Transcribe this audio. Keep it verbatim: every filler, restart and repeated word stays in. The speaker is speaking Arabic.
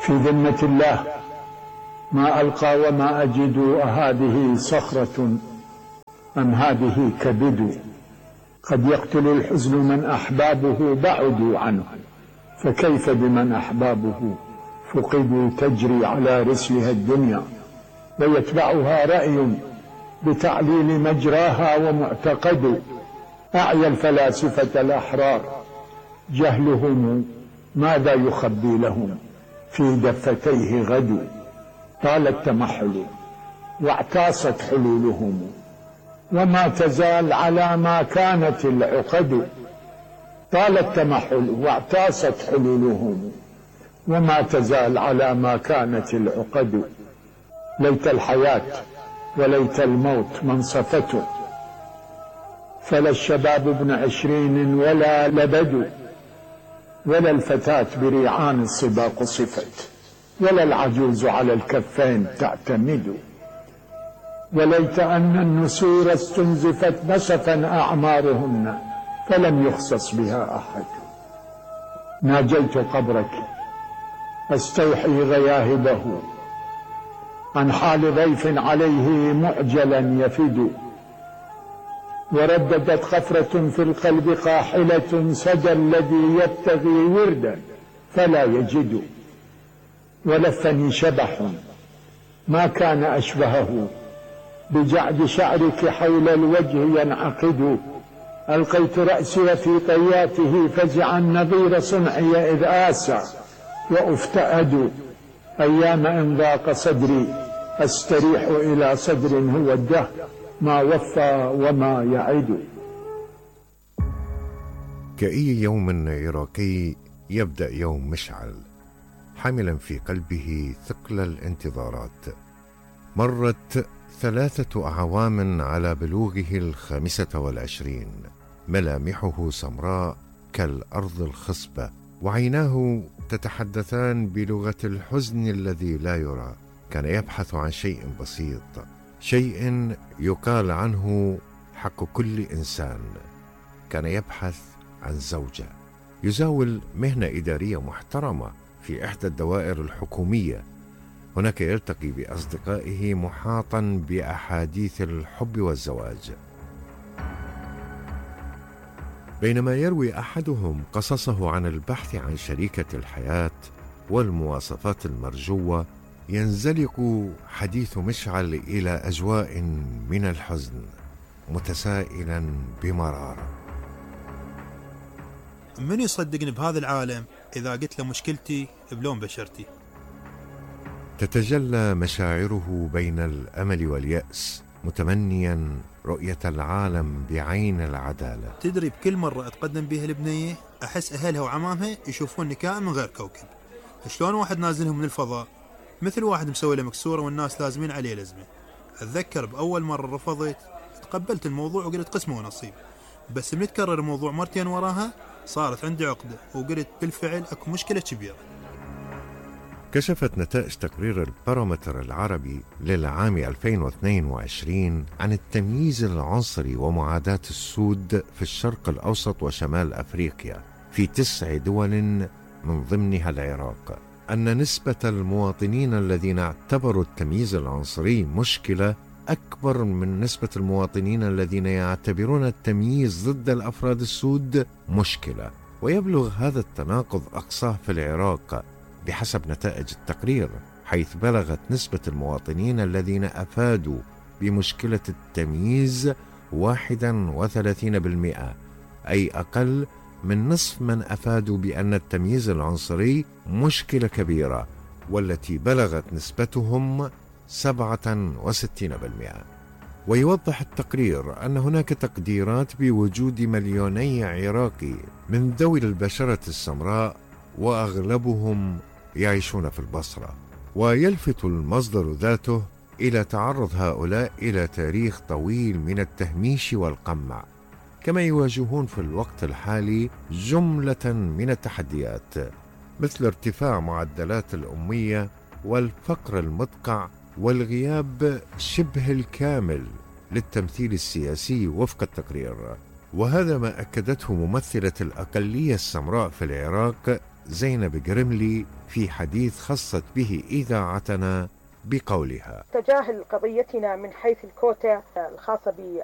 في ذمة الله ما ألقى وما أجد، أهذه صخرة أم هذه كبد؟ قد يقتل الحزن من أحبابه بعدوا عنه، فكيف بمن أحبابه فقدوا؟ تجري على رسلها الدنيا ويتبعها رأي بتعليل مجراها ومعتقد. أعيا الفلاسفة الأحرار جهلهم ماذا يخبي لهم في دفتيه غد. طال التمحل واعتاصت حلولهم وما تزال على ما كانت العقد. طال التمحل واعتاصت حلولهم وما تزال على ما كانت العقد. ليت الحياة وليت الموت منصفته، فلا الشباب ابن عشرين ولا لبد، ولا الفتاة بريعان الصبا قصفت، ولا العجوز على الكفين تعتمد. وليت أن النسور استنزفت نسفا أعمارهن فلم يخصص بها أحد. ناجيت قبرك أستوحي غياهبه عن حال ضيف عليه معجلا يفد. ورددت خفرة في القلب قاحلة سدى الذي يبتغي وردا فلا يجد. ولفني شبح ما كان أشبهه بجعد شعرك حول الوجه ينعقد. ألقيت رأسي في طياته فزعا نظير صنعي إذ آسى وأفتأد. أيام إن ضاق صدري أستريح إلى صدر هو الدهر ما وفى وما يعد. كأي يوم عراقي يبدأ يوم مشعل حاملا في قلبه ثقل الانتظارات. مرت ثلاثة أعوام على بلوغه الخامسة والعشرين، ملامحه سمراء كالأرض الخصبة، وعيناه تتحدثان بلغة الحزن الذي لا يرى. كان يبحث عن شيء بسيط، شيء يقال عنه حق كل إنسان. كان يبحث عن زوجة. يزاول مهنة إدارية محترمة في إحدى الدوائر الحكومية. هناك يلتقي بأصدقائه محاطا بأحاديث الحب والزواج. بينما يروي أحدهم قصصه عن البحث عن شريكة الحياة والمواصفات المرجوة، ينزلق حديث مشعل إلى أجواء من الحزن متسائلا بمرارة. من يصدقني بهذا العالم إذا قلت له مشكلتي بلون بشرتي؟ تتجلى مشاعره بين الأمل واليأس، متمنيا رؤية العالم بعين العدالة. تدري بكل مرة أتقدم بها البنية أحس أهلها وعمامها يشوفوني كائن من غير كوكب. شلون واحد نازلهم من الفضاء، مثل واحد مسوي له مكسورة والناس لازمين عليه لزمة. أتذكر بأول مرة رفضت، تقبلت الموضوع وقلت قسمه ونصيب، بس من يتكرر الموضوع مرتين وراها صارت عندي عقدة وقلت بالفعل أكو مشكلة كبيرة. كشفت نتائج تقرير البارومتر العربي للعام ألفين واثنين وعشرين عن التمييز العنصري ومعاداة السود في الشرق الأوسط وشمال أفريقيا في تسع دول من ضمنها العراق، أن نسبة المواطنين الذين اعتبروا التمييز العنصري مشكلة أكبر من نسبة المواطنين الذين يعتبرون التمييز ضد الأفراد السود مشكلة. ويبلغ هذا التناقض أقصاه في العراق بحسب نتائج التقرير، حيث بلغت نسبة المواطنين الذين أفادوا بمشكلة التمييز واحدا وثلاثين بالمئة، أي أقل من نصف من أفادوا بأن التمييز العنصري مشكلة كبيرة، والتي بلغت نسبتهم سبعة وستين بالمئة. ويوضح التقرير أن هناك تقديرات بوجود مليوني عراقي من ذوي البشرة السمراء، وأغلبهم يعيشون في البصرة. ويلفت المصدر ذاته إلى تعرض هؤلاء إلى تاريخ طويل من التهميش والقمع، كما يواجهون في الوقت الحالي جملة من التحديات، مثل ارتفاع معدلات الأمية والفقر المدقع والغياب شبه الكامل للتمثيل السياسي وفق التقرير. وهذا ما أكدته ممثلة الأقلية السمراء في العراق زينب قرملي في حديث خصت به إذاعتنا بقولها: تجاهل قضيتنا من حيث الكوتا الخاصة